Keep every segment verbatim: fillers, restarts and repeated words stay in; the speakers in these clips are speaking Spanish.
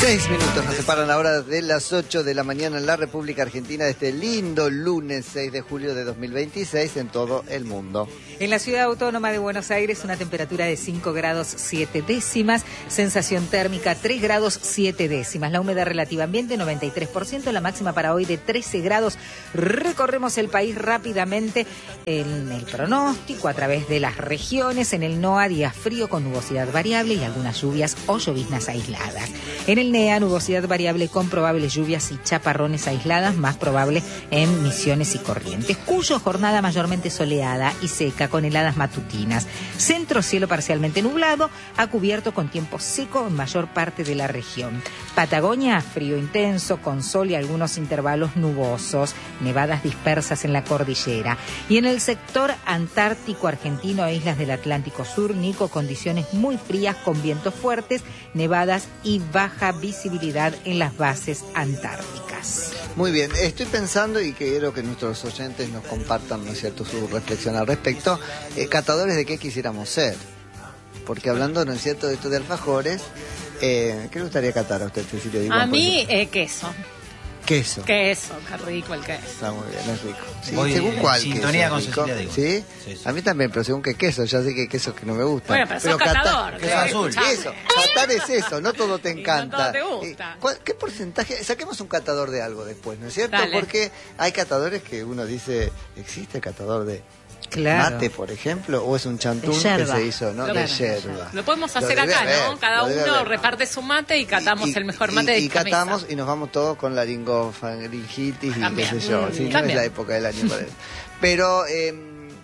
Seis minutos nos separan ahora de las ocho de la mañana en la República Argentina de este lindo lunes seis de julio de dos mil veintiséis en todo el mundo. En la ciudad autónoma de Buenos Aires una temperatura de cinco grados siete décimas, sensación térmica tres grados siete décimas, la humedad relativa ambiente noventa y tres por ciento, la máxima para hoy de trece grados. Recorremos el país rápidamente en el pronóstico a través de las regiones. En el NOA, día frío con nubosidad variable y algunas lluvias o lloviznas aisladas. En el NEA, nubosidad variable con probables lluvias y chaparrones aisladas, más probable en Misiones y Corrientes. Cuyo, jornada mayormente soleada y seca con heladas matutinas. Centro, cielo parcialmente nublado, a cubierto con tiempo seco en mayor parte de la región. Patagonia, frío intenso con sol y algunos intervalos nubosos, nevadas dispersas en la cordillera. Y en el sector antártico argentino e islas del Atlántico Sur, Nico, condiciones muy frías con vientos fuertes, nevadas y baja visibilidad en las bases antárticas. Muy bien, estoy pensando y quiero que nuestros oyentes nos compartan, ¿no es cierto?, su reflexión al respecto. Eh, catadores de qué quisiéramos ser. Porque hablando, ¿no es cierto?, de esto de alfajores, eh, ¿qué le gustaría catar a usted, Cecilia? A mí, eh, queso. Queso. Queso, qué rico el queso. Está muy bien, es rico. Sí, Voy según cuál sintonía queso. con Rico. Cecilia, digo. ¿Sí? Sí, sí. A mí también, pero según qué queso. Ya sé que hay quesos que no me gustan. Bueno, pero sos catador. Queso azul. Eso, catar es eso, no todo te encanta. Y no todo te gusta. ¿Cuál- ¿Qué porcentaje? Saquemos un catador de algo después, ¿no es cierto? Dale. Porque hay catadores que uno dice, ¿existe catador de Claro. mate, por ejemplo? ¿O es un chantún De que yerba. se hizo, ¿no? Lo- De yerba. Lo podemos Lo hacer debe acá, haber, ¿no? Cada lo debe uno haber. reparte su mate y catamos Y- el mejor y- mate de y esta catamos mesa. y nos vamos todos con laringofaringitis y También. qué sé yo. Mm, Sí, no es también. la época del año para eso. Pero eh,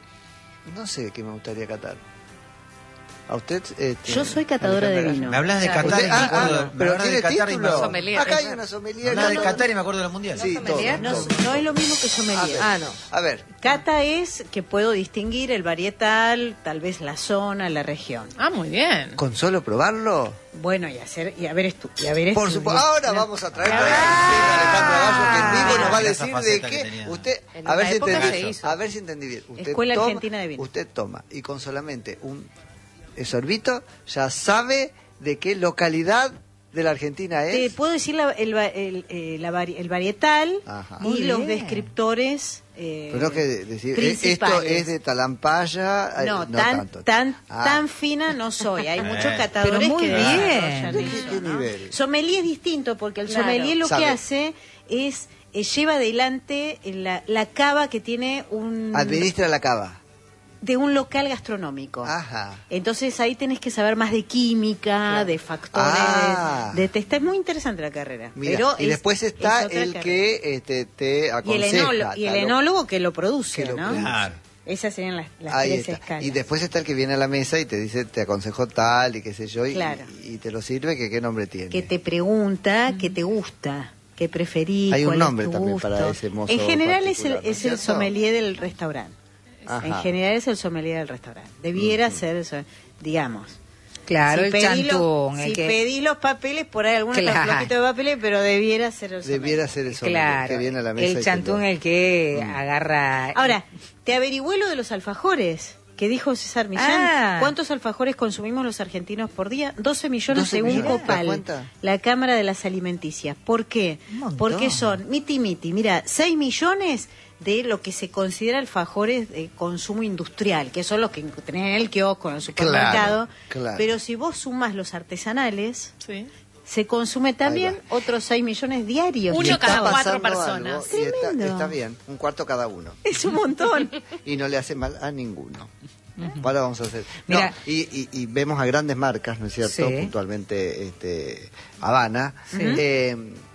no sé qué me gustaría catar. ¿A usted? Este, Yo soy catadora de Alejandra? vino. Me hablas de Claro. Qatar y Usted- me ah, acuerdo, ah, me pero hablas de tiene Qatar y me título. Sommelier. Acá hay una Me sommelier. hablas de no, no, Qatar y me acuerdo de los mundiales. Sí, todo, No, todo. no es lo mismo que A sommelier. ver. Ah, no. A ver, Cata es que puedo distinguir el varietal, tal vez la zona, la región. Ah, muy bien. ¿con solo probarlo? Bueno, y hacer y haber estu y haber Por estudiado. supuesto. Ahora vamos a traer a Ah. Alejandra Gallo, que en vivo nos va a Esa decir de faceta que qué. tenía. Usted, En a ver una si época entendí. se hizo. A ver si entendí bien. Usted Escuela toma, Argentina de Vino. Usted toma y con solamente un sorbito ya sabe de qué localidad de la Argentina Te es. puedo decir la- el, va- el, eh, la vari- el varietal Ajá. y Muy los bien. descriptores eh, Pero que decir, eh, esto principales. es de Talampaya, eh, No, no tan tanto. tan Ah. tan fina no soy. Hay muchos Eh. catadores Pero muy que bien. desarrollan ¿De eso, qué, qué ¿no? nivel? Sommelier es distinto porque el Claro. sommelier lo Sabe. que hace es eh, lleva adelante la, la cava que tiene un Administra la cava. de un local gastronómico. Ajá. Entonces ahí tenés que saber más de química, de factores, Ah. de, de testa. Es muy interesante la carrera. Mira, pero y es- después está es otra el carrera. que este, te y el, aconseja. enólogo, y el tal- enólogo que lo produce, que lo ¿no? produce. Claro. Esas serían las, las Ahí tres está. escalas. Y después está el que viene a la mesa y te dice, te aconsejo tal y qué sé yo, y, Claro. y te lo sirve, que qué nombre tiene. que te pregunta qué te gusta, qué preferís, Hay un cuál nombre es tu también gusto. para ese mozo En general es el, particular, ¿no es es el cierto? sommelier del restaurante. Ajá. En general es el sommelier del restaurante. Debiera ser, eso, digamos. Claro, si el pedí chantún. los, el si que... pedí los papeles, por ahí algunos Claro. están flojitos de papeles, pero debiera ser el sommelier. Debiera ser el sommelier Claro, que viene a la mesa. y el te chantún, lo- el que Mm. agarra... Ahora, te averigüé lo de los alfajores que dijo César Millán. Ah. ¿Cuántos alfajores consumimos los argentinos por día? doce millones doce según millones, ¿te das Copal, cuenta? la Cámara de las Alimenticias. ¿Por qué? Un montón. Porque son miti miti. Mira, seis millones de lo que se considera alfajores de consumo industrial, que son los que tenés en el kiosco, en el supermercado. claro. Pero si vos sumas los artesanales, Sí. se consume también Ahí va. otros seis millones diarios. Uno Y está cada cuatro pasando personas. algo, y está, Tremendo. está bien, un cuarto cada uno. Es un montón. Y no le hace mal a ninguno. Ahora vamos a hacer. No, Mira. y, y, y vemos a grandes marcas, ¿no es cierto? Sí. Puntualmente este, Habana. eh,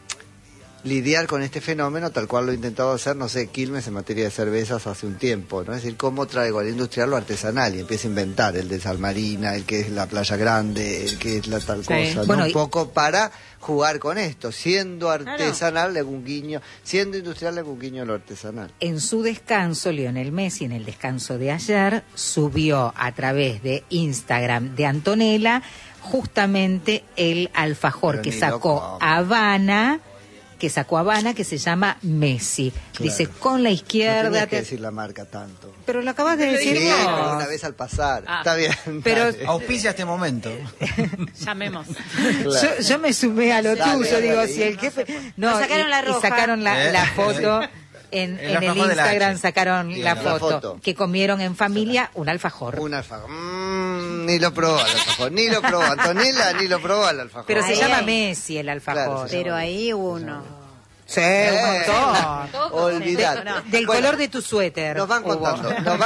lidiar con este fenómeno tal cual lo ha intentado hacer, no sé, Quilmes en materia de cervezas hace un tiempo, ¿no? Es decir, cómo traigo al industrial lo artesanal y empieza a inventar el de Salmarina, el que es la Playa Grande, el que es la tal Sí. cosa, ¿no? Bueno, un y- poco para jugar con esto, siendo artesanal le hago un guiño, siendo industrial le hago un guiño a lo artesanal. En su descanso, Lionel Messi, en el descanso de ayer, subió a través de Instagram de Antonella justamente el alfajor Pero que ni sacó loco. Habana, que sacó Habana, que se llama Messi. Claro. Dice, con la No izquierda... tenías que te- decir la marca tanto. Pero lo acabas de Pero decir Sí, dijimos. vos. pero una vez al pasar. Ah. Está bien. Pero- dale. Auspicia este momento. Llamemos. Claro. Yo, yo me sumé a lo Dale, tuyo, dale, digo, dale. si el jefe... No, Nos sacaron y, la y roja. sacaron la, ¿Eh? la foto... En, El en el alfajor de la Instagram H. sacaron Bien, la la foto, foto. que comieron en familia un alfajor. Un alfajor. Mm, ni lo probó el alfajor. Ni lo probó. Antonella ni lo probó el alfajor. Pero se Ahí, llama ahí. Messi el alfajor. Claro, se Pero ahí uno. Sí, un montón. Olvidate. Del Bueno, color de tu suéter. Nos van hubo. contando. Nos